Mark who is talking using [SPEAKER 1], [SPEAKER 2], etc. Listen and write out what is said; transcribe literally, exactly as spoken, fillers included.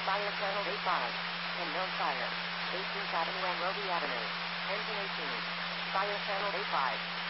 [SPEAKER 1] Fire Channel eighty-five. Unknown fire. eighteenth Avenue and Robie Avenue. Engine eighteen. Fire Channel eighty-five.